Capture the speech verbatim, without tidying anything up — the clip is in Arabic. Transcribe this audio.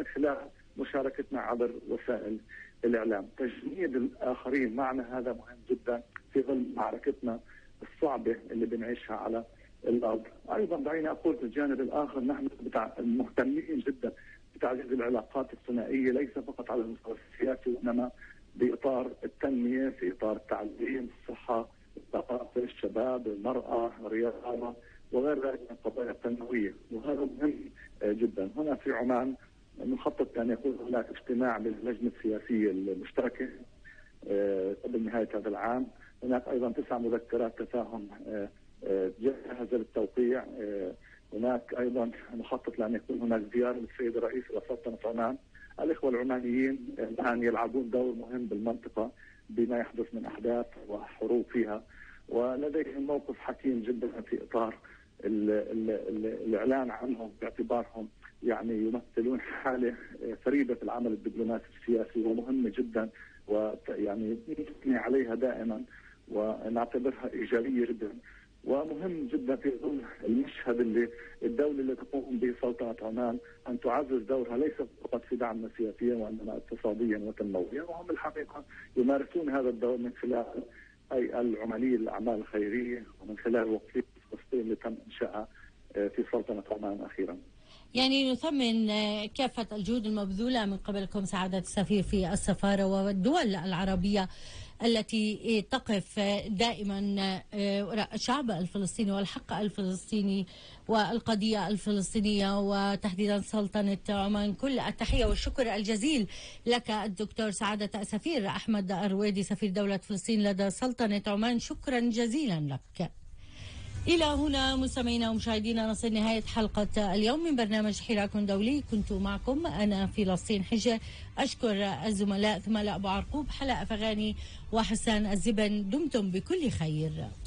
ومن خلال مشاركتنا عبر وسائل الإعلام. تجنيد الآخرين معنا هذا مهم جدا في ظل معركتنا الصعبة اللي بنعيشها على الأرض. أيضا دعيني أقول في الجانب الآخر نحن مهتمين جدا بتعزيز العلاقات الثنائية، ليس فقط على المستوى السياسي وإنما بإطار التنمية، في إطار التعليم، الصحة، الثقافة، الشباب، المرأة، الرياضة وغير ذلك من القضايا التنموية، وهذا مهم جدا. هنا في عمان نخطط أن يكون هناك اجتماع للجنة السياسية المشتركة قبل نهاية هذا العام. هناك أيضا تسع مذكرات تفاهم جاهزة للتوقيع. هناك أيضا مخطط لأن يكون هناك زيارة للسيد الرئيس إلى سلطنة عمان. الإخوة العمانيين الآن يلعبون دور مهم بالمنطقة بما يحدث من أحداث وحروب فيها، ولديهم موقف حكيم جدا في إطار ال ال ال الإعلان عنهم باعتبارهم يعني يمثلون حالة فريدة في العمل الدبلوماسي السياسي ومهمة جدا، ويعني نثني عليها دائما ونعتبرها إيجابية جدا ومهم جدا في ظل المشهد اللي الدولة اللي تقوم به سلطنة عمان أن تعزز دورها ليس فقط في دعمنا سياسيا وإنما اقتصاديا وتنمويا، وهم الحقيقة يمارسون هذا الدور من خلال أي العمالية للأعمال الخيرية ومن خلال وقفية فلسطين اللي تم إنشائها في سلطنة عمان أخيرا. يعني نثمن كافة الجهود المبذولة من قبلكم سعادة السفير في السفارة والدول العربية التي تقف دائما وراء الشعب الفلسطيني والحق الفلسطيني والقضية الفلسطينية وتحديدا سلطنة عمان. كل التحية والشكر الجزيل لك الدكتور سعادة السفير أحمد الرويدي سفير دولة فلسطين لدى سلطنة عمان، شكرا جزيلا لك. إلى هنا مستمعينا ومشاهدينا نصل نهاية حلقة اليوم من برنامج حراك دولي، كنت معكم أنا فلسطين حجة. أشكر الزملاء ثملاء أبو عرقوب، حلاء فغاني وحسان الزبن. دمتم بكل خير.